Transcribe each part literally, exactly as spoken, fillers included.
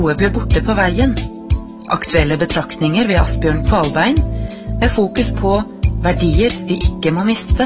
Noe ble borte på veien. Aktuelle betraktninger ved Asbjørn Kvalbein, med fokus på verdier vi ikke må miste.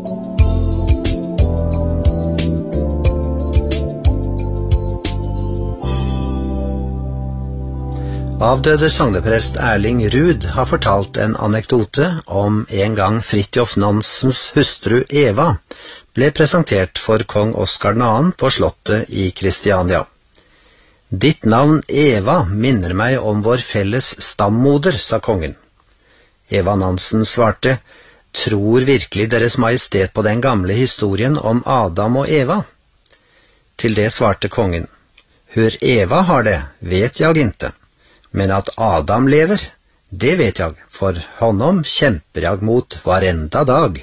Avdøde sogneprest Erling Ruud har fortalt en anekdote om en gang Fridtjof Nansens hustru Eva ble presentert for kong Oskar den andre på slottet i Kristiania. Ditt navn Eva minner meg om vår felles stammoder, sa kongen. Eva Nansen svarte, tror virkelig deres majestet på den gamle historien om Adam og Eva? Til det svarte kongen, hur Eva har det, vet jag inte. Men at Adam lever, det vet jag, for honom kjemper jag mot varenda dag.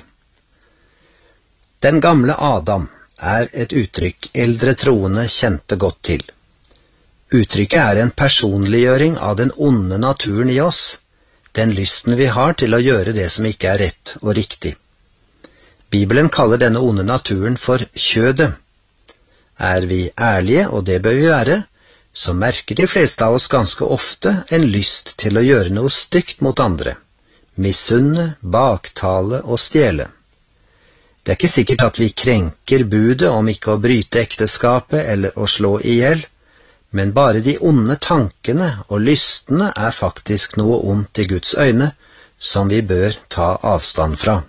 Den gamle Adam er et uttrykk eldre troende kjente godt til. Uttrykket er en personliggjøring av den onde naturen i oss, den lysten vi har til å gjøre det som ikke er rett og riktig. Bibelen kaller denne onde naturen for kjødet. Er vi ærlige, og det bør vi være, så merker de fleste av oss ganske ofte en lyst til å gjøre noe stygt mot andre, misunne, baktale og stjele. Det er ikke sikkert at vi krenker budet om ikke å bryte ekteskapet eller å slå ihjel, men bare de onde tankene og lystene er faktisk noe ondt i Guds øyne, som vi bør ta avstand fra.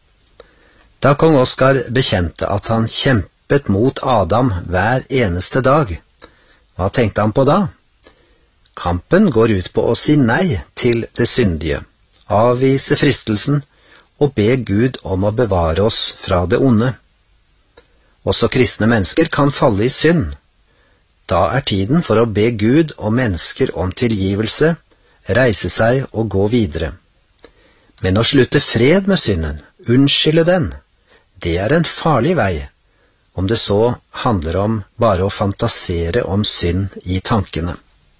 Da kong Oskar bekjente at han kjempet mot Adam hver eneste dag, hva tenkte han på da? Kampen går ut på å si nei til det syndige, avvise fristelsen og be Gud om å bevare oss fra det onde. Også kristne mennesker kan falle i synd. Da er tiden for å be Gud og mennesker om tilgivelse, reise seg og gå videre. Men å slutte fred med synden, unnskylde den, det er en farlig vei, om det så handler om bare å fantasere om synd i tankene.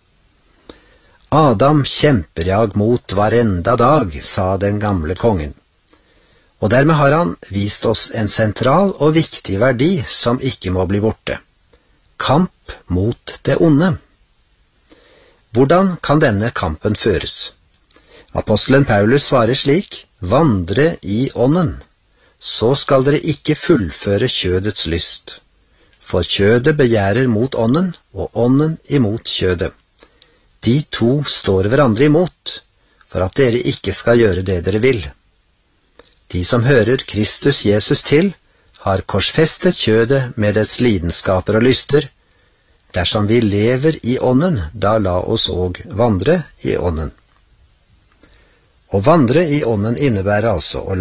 Adam kjemper jag mot varenda dag, sa den gamle kongen. Og dermed har han vist oss en sentral og viktig verdi som ikke må bli borte. Kamp mot det onde. Hvordan kan denne kampen føres? Apostelen Paulus svarer slik, vandre i ånden. Så skal dere ikke fullføre kjødets lyst. For kjødet begjærer mot ånden, og ånden imot kjødet. De to står hverandre imot, for at dere ikke skal gjøre det dere vil. De som hører Kristus Jesus til, har korsfestet kjødet med dets lidenskaper og lyster. Dersom vi lever i ånden, da la oss òg vandre i ånden. Å vandre i ånden innebærer altså å